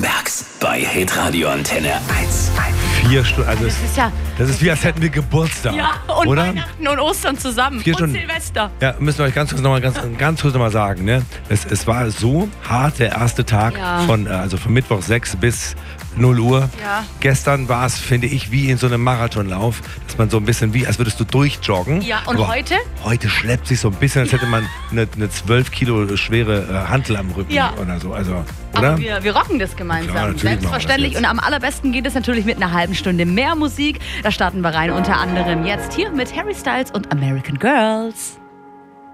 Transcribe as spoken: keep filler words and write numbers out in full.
Blumbergs bei Hitradio Antenne eins. Vier Stunden, also Das ist ja... das ist wie, als hätten wir Geburtstag. Ja, und oder? Weihnachten und Ostern zusammen. Vier und Stunden. Silvester. Ja, müssen wir euch ganz kurz nochmal ganz, ganz kurz noch mal sagen. Ne? Es, es war so hart, der erste Tag, Ja. von, äh, also von Mittwoch sechs bis null Uhr. Ja. Gestern war es, finde ich, wie in so einem Marathonlauf, dass man so ein bisschen wie, als würdest du durchjoggen. Ja, und Aber heute? Heute schleppt sich so ein bisschen, als hätte man eine, eine zwölf Kilo schwere äh, Hantel am Rücken Ja. oder so. Also, oder? Aber wir, wir rocken das gemeinsam. Klar, natürlich machen wir das Selbstverständlich. jetzt. Und am allerbesten geht es natürlich mit einer halben Stunde mehr Musik. Da starten wir rein, unter anderem jetzt hier mit Harry Styles und American Girls.